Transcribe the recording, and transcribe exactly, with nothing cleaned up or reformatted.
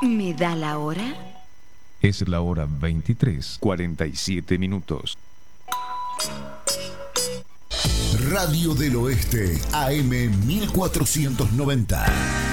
¿Me da la hora? Es la hora veintitrés, cuarenta y siete minutos. Radio del Oeste, A M mil cuatrocientos noventa.